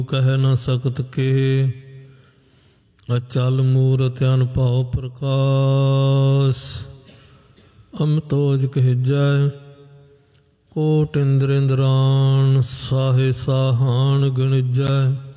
ਕਹਿ ਨ ਸਕਤ ਕੇ, ਅਚਲ ਮੂਰਤਿ ਅਨਭਉ ਪ੍ਰਕਾਸ਼। ਅਮਿਤੋਜ ਕਹਿਜੈ ਕੋਟ ਇੰਦਰ ਇੰਦਰਾਣ, ਸਾਹੇ ਸਾਹਾਨ ਗਣਿਜੈ।